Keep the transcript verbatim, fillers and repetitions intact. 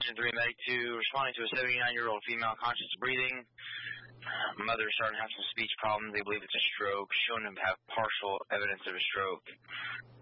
Engine three Medic two, responding to a seventy-nine-year-old female conscious breathing. Mother starting to have some speech problems. They believe it's a stroke. Shown to have partial evidence of a stroke.